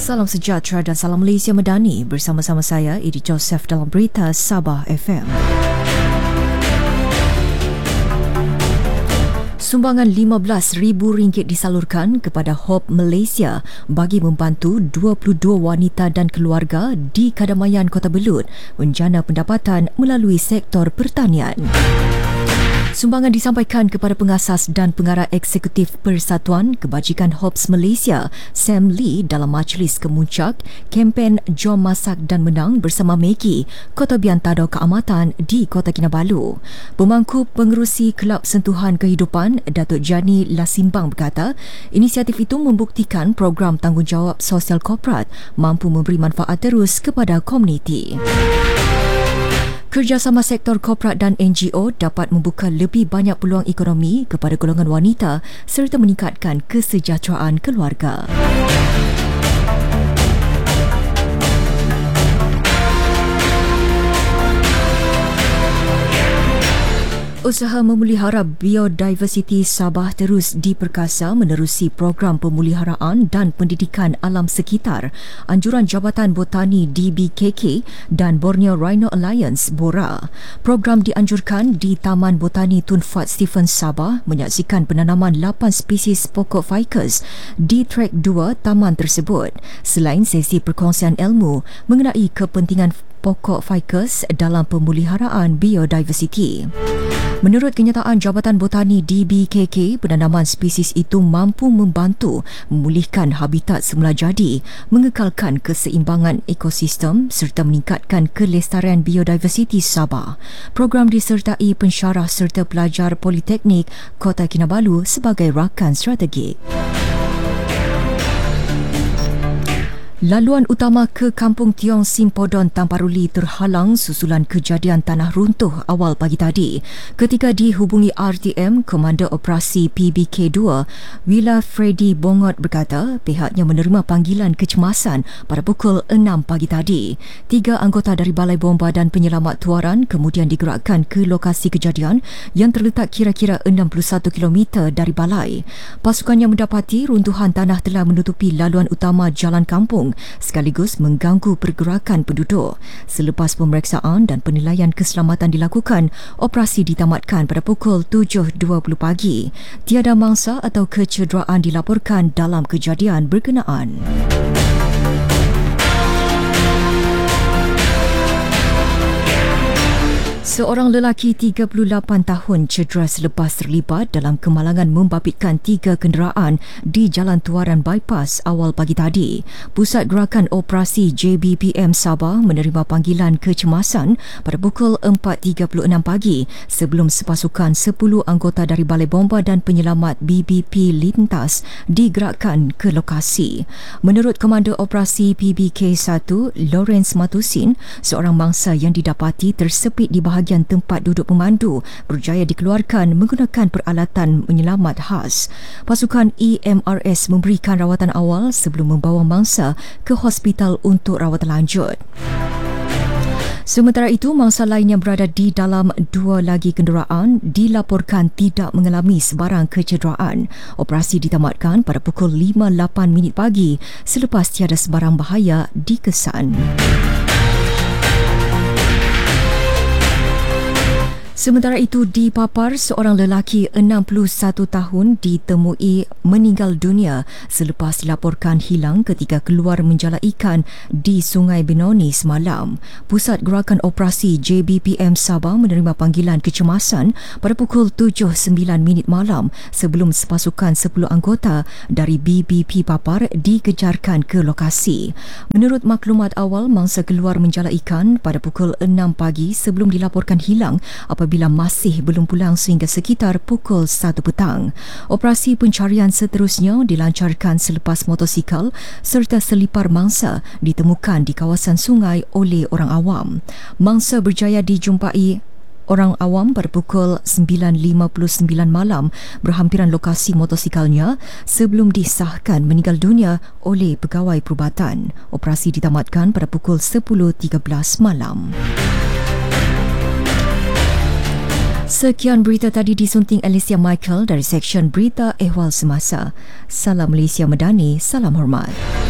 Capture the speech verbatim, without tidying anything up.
Salam sejahtera dan salam Malaysia Madani. Bersama-sama saya, Edi Joseph dalam Berita Sabah F M. Sumbangan lima belas ribu ringgit disalurkan kepada Hope Malaysia bagi membantu dua puluh dua wanita dan keluarga di Kadamayan Kota Belud menjana pendapatan melalui sektor pertanian. Sumbangan disampaikan kepada pengasas dan pengarah eksekutif Persatuan Kebajikan Hops Malaysia, Sam Lee, dalam majlis kemuncak kempen Jom Masak dan Menang bersama Maggie, Kota Biantado Keamatan di Kota Kinabalu. Pemangku pengerusi Kelab Sentuhan Kehidupan, Datuk Jani Lasimbang berkata, inisiatif itu membuktikan program tanggungjawab sosial korporat mampu memberi manfaat terus kepada komuniti. Kerjasama sektor korporat dan N G O dapat membuka lebih banyak peluang ekonomi kepada golongan wanita serta meningkatkan kesejahteraan keluarga. Usaha memelihara biodiversiti Sabah terus diperkasa menerusi program pemeliharaan dan pendidikan alam sekitar anjuran Jabatan Botani D B K K dan Borneo Rhino Alliance BORA. Program dianjurkan di Taman Botani Tun Fat Stephen Sabah menyaksikan penanaman lapan spesies pokok ficus di trek dua taman tersebut. Selain sesi perkongsian ilmu mengenai kepentingan pokok ficus dalam pemeliharaan biodiversiti. Menurut kenyataan Jabatan Botani D B K K, penanaman spesies itu mampu membantu memulihkan habitat semula jadi, mengekalkan keseimbangan ekosistem serta meningkatkan kelestarian biodiversiti Sabah. Program disertai pensyarah serta pelajar Politeknik Kota Kinabalu sebagai rakan strategik. Laluan utama ke Kampung Tiong Simpodon Tamparuli terhalang susulan kejadian tanah runtuh awal pagi tadi. Ketika dihubungi R T M, Komander Operasi P B K dua, Wila Freddy Bongot berkata pihaknya menerima panggilan kecemasan pada pukul enam pagi tadi. Tiga anggota dari Balai Bomba dan Penyelamat Tuaran kemudian digerakkan ke lokasi kejadian yang terletak kira-kira enam puluh satu kilometer dari balai. Pasukannya mendapati runtuhan tanah telah menutupi laluan utama jalan kampung sekaligus mengganggu pergerakan penduduk. Selepas pemeriksaan dan penilaian keselamatan dilakukan, operasi ditamatkan pada pukul tujuh dua puluh pagi. Tiada mangsa atau kecederaan dilaporkan dalam kejadian berkenaan. Seorang lelaki tiga puluh lapan tahun cedera selepas terlibat dalam kemalangan membabitkan tiga kenderaan di Jalan Tuaran Bypass awal pagi tadi. Pusat Gerakan Operasi J B P M Sabah menerima panggilan kecemasan pada pukul empat tiga puluh enam pagi sebelum sepasukan sepuluh anggota dari Balai Bomba dan Penyelamat B B P Lintas digerakkan ke lokasi. Menurut Komander Operasi P B K satu, Lawrence Matusin, seorang mangsa yang didapati tersepit di bahagian tempat duduk pemandu berjaya dikeluarkan menggunakan peralatan menyelamat khas. Pasukan E M R S memberikan rawatan awal sebelum membawa mangsa ke hospital untuk rawatan lanjut. Sementara itu, mangsa lain yang berada di dalam dua lagi kenderaan dilaporkan tidak mengalami sebarang kecederaan. Operasi ditamatkan pada pukul lima lapan minit pagi selepas tiada sebarang bahaya dikesan. Sementara itu, di Papar, seorang lelaki enam puluh satu tahun ditemui meninggal dunia selepas dilaporkan hilang ketika keluar menjala ikan di Sungai Benoni semalam. Pusat Gerakan Operasi J B P M Sabah menerima panggilan kecemasan pada pukul tujuh sembilan minit malam sebelum sepasukan sepuluh anggota dari B B P Papar dikejarkan ke lokasi. Menurut maklumat awal, mangsa keluar menjala ikan pada pukul enam pagi sebelum dilaporkan hilang apabila bila masih belum pulang sehingga sekitar pukul satu petang. Operasi pencarian seterusnya dilancarkan selepas motosikal serta selipar mangsa ditemukan di kawasan sungai oleh orang awam. Mangsa berjaya dijumpai orang awam pada pukul sembilan lima puluh sembilan malam berhampiran lokasi motosikalnya sebelum disahkan meninggal dunia oleh pegawai perubatan. Operasi ditamatkan pada pukul sepuluh tiga belas malam. Sekian berita tadi disunting Alicia Michael dari Seksyen Berita Ehwal Semasa. Salam Malaysia Madani, salam hormat.